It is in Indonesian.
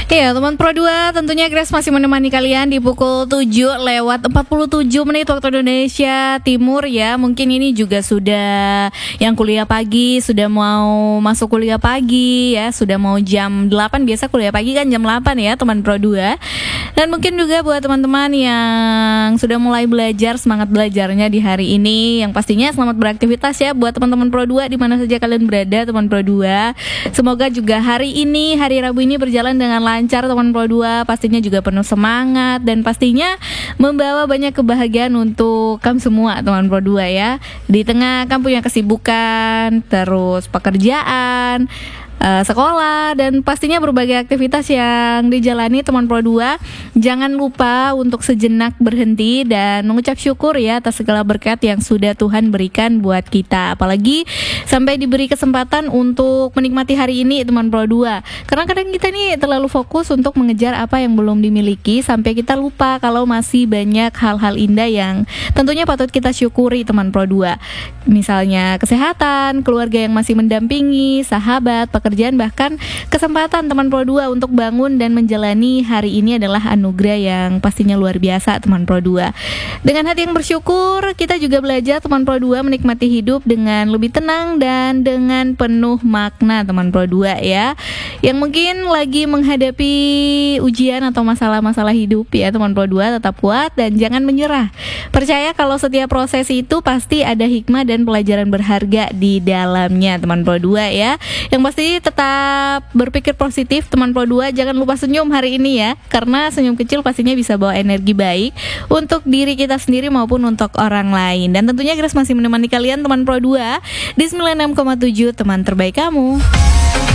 Iya, teman Pro 2, tentunya Grace masih menemani kalian di pukul 7:47 waktu Indonesia Timur ya. Mungkin ini juga sudah yang kuliah pagi, sudah mau masuk kuliah pagi ya, sudah mau jam 8, biasa kuliah pagi kan jam 8 ya, teman Pro 2. Dan mungkin juga buat teman-teman yang sudah mulai belajar, semangat belajarnya di hari ini. Yang pastinya selamat beraktivitas ya buat teman-teman Pro 2 di mana saja kalian berada, teman Pro 2. Semoga juga hari ini, hari Rabu ini berjalan dengan lancar teman Pro 2, pastinya juga penuh semangat dan pastinya membawa banyak kebahagiaan untuk kamu semua teman Pro 2 ya. Di tengah kamu punya kesibukan, terus pekerjaan, sekolah dan pastinya berbagai aktivitas yang dijalani teman Pro 2. Jangan lupa untuk sejenak berhenti dan mengucap syukur ya atas segala berkat yang sudah Tuhan berikan buat kita. Apalagi sampai diberi kesempatan untuk menikmati hari ini teman Pro 2. Karena kadang kita nih terlalu fokus untuk mengejar apa yang belum dimiliki sampai kita lupa kalau masih banyak hal-hal indah yang tentunya patut kita syukuri teman Pro 2. Misalnya kesehatan, keluarga yang masih mendampingi, sahabat, pekerjaan, bahkan kesempatan teman Pro 2 untuk bangun dan menjalani hari ini adalah anugerah yang pastinya luar biasa teman Pro 2. Dengan hati yang bersyukur, kita juga belajar teman Pro 2 menikmati hidup dengan lebih tenang dan dengan penuh makna teman Pro 2 ya. Yang mungkin lagi menghadapi ujian atau masalah-masalah hidup ya teman Pro 2, tetap kuat dan jangan menyerah. Percaya kalau setiap proses itu pasti ada hikmah dan pelajaran berharga di dalamnya teman Pro 2 ya. Yang pasti tetap berpikir positif teman Pro 2, jangan lupa senyum hari ini ya, karena senyum kecil pastinya bisa bawa energi baik untuk diri kita sendiri maupun untuk orang lain. Dan tentunya Grace masih menemani kalian teman Pro 2 di 96,7 teman terbaik kamu.